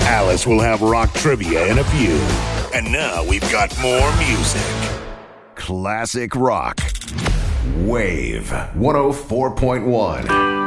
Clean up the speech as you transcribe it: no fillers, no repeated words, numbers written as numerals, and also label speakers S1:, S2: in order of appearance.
S1: Alice will have rock trivia in a few. And now we've got more music. Classic rock. Wave 104.1.